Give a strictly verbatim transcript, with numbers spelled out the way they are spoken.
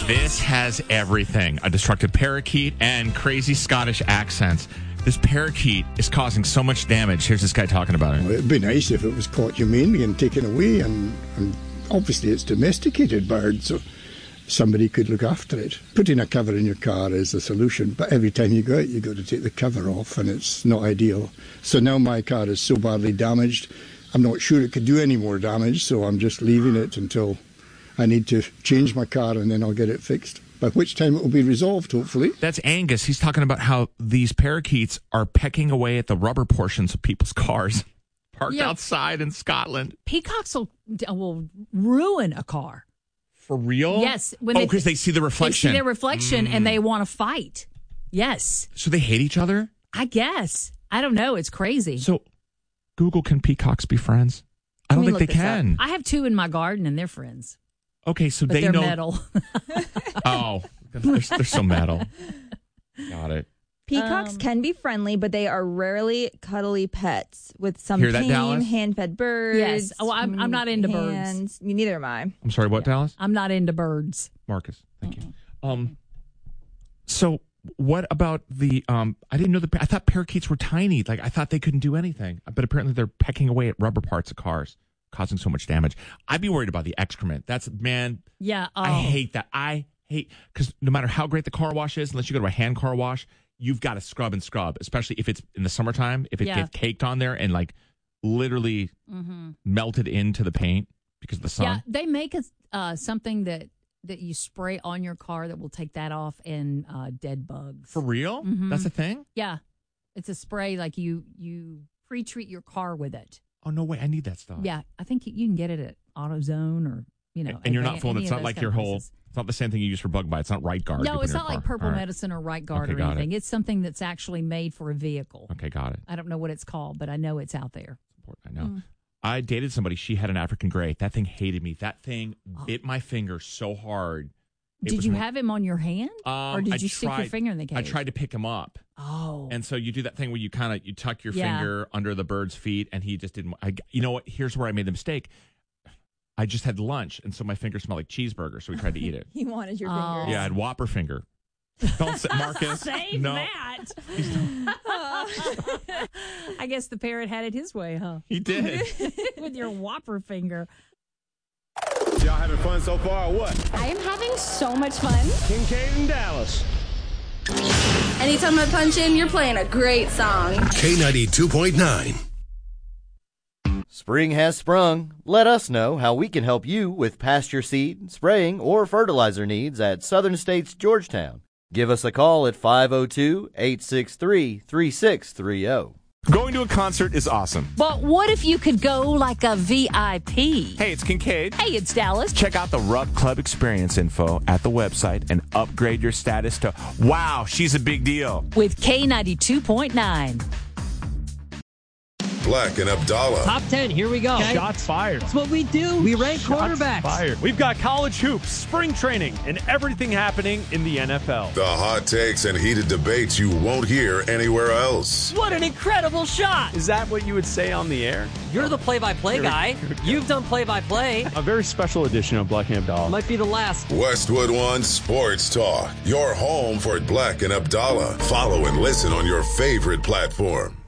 This has everything. A destructive parakeet and crazy Scottish accents. This parakeet is causing so much damage. Here's this guy talking about it. Well, it'd be nice if it was caught humanely and taken away, and, and obviously it's domesticated bird, so somebody could look after it. Putting a cover in your car is the solution, but every time you go out, you've got to take the cover off, and it's not ideal. So now my car is so badly damaged, I'm not sure it could do any more damage, so I'm just leaving it until I need to change my car, and then I'll get it fixed. By which time it will be resolved, hopefully. That's Angus. He's talking about how these parakeets are pecking away at the rubber portions of people's cars parked yeah. outside in Scotland. Peacocks will, will ruin a car. For real? Yes. When oh, because they, they see the reflection. They see their reflection, mm. and they want to fight. Yes. So they hate each other? I guess. I don't know. It's crazy. So, Google, can peacocks be friends? I don't think they can. Up. I have two in my garden, and they're friends. Okay, so but they they're know. Metal. Oh, they're, they're so metal. Got it. Peacocks um, can be friendly, but they are rarely cuddly pets with some Hear that, tame, Dallas? hand-fed birds. Yes. Oh, I'm, I'm not into hands. birds. Neither am I. I'm sorry, what, yeah. Dallas? I'm not into birds. Marcus, thank mm-mm. you. Um. So, what about the? Um, I didn't know the. I thought parakeets were tiny. Like I thought they couldn't do anything, but apparently they're pecking away at rubber parts of cars, causing so much damage. I'd be worried about the excrement. That's man. Yeah, oh. I hate that. I hate because no matter how great the car wash is, unless you go to a hand car wash, you've got to scrub and scrub, especially if it's in the summertime. If it yeah. gets caked on there and like literally mm-hmm. melted into the paint because of the sun. Yeah, they make a, uh, something that that you spray on your car that will take that off and uh, dead bugs. For real? Mm-hmm. That's a thing? Yeah, it's a spray like you you pre-treat your car with it. Oh, no way. I need that stuff. Yeah. I think you can get it at AutoZone or, you know. And you're not fooling. It's not like your whole, places. It's not the same thing you use for bug bite. It's not Right Guard. No, it's not car. like Purple right. Medicine or Right Guard okay, or anything. It. It's something that's actually made for a vehicle. Okay, got it. I don't know what it's called, but I know it's out there. I know. Mm. I dated somebody. She had an African gray. That thing hated me. That thing oh. bit my finger so hard. It did you my, have him on your hand? Um, or did I you tried, stick your finger in the cage? I tried to pick him up. Oh. And so you do that thing where you kind of you tuck your yeah. finger under the bird's feet, and he just didn't. I, you know what? Here's where I made the mistake. I just had lunch, and so my finger smelled like cheeseburger, so we tried to eat it. He wanted your oh. fingers. Yeah, I had Whopper finger. Don't say, Marcus. Save no. that. I guess the parrot had it his way, huh? He did. With your Whopper finger. Y'all having fun so far or what? I am having so much fun. Kincaid and Dallas. Anytime I punch in, you're playing a great song. K ninety-two point nine. Spring has sprung. Let us know how we can help you with pasture seed, spraying, or fertilizer needs at Southern States Georgetown. Give us a call at five oh two, eight six three, three six three oh. Going to a concert is awesome. But what if you could go like a V I P? Hey, it's Kincaid. Hey, it's Dallas. Check out the Rupp Club experience info at the website and upgrade your status to, wow, she's a big deal. With K ninety-two point nine. Black and Abdallah. Top ten, here we go. Okay. Shots fired. That's what we do. We rank Shots quarterbacks. Fired. We've got college hoops, spring training, and everything happening in the N F L. The hot takes and heated debates you won't hear anywhere else. What an incredible shot. Is that what you would say on the air? You're the play-by-play guy. You've done play-by-play. A very special edition of Black and Abdallah. Might be the last. Westwood One Sports Talk. Your home for Black and Abdallah. Follow and listen on your favorite platform.